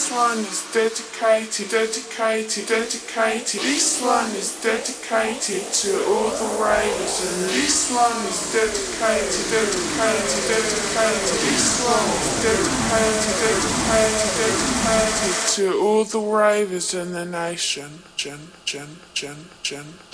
This one is dedicated, dedicated, dedicated. This one is dedicated to all the ravers, and this one is dedicated, dedicated, dedicated. This one is dedicated, dedicated, dedicated to all the ravers in the nation.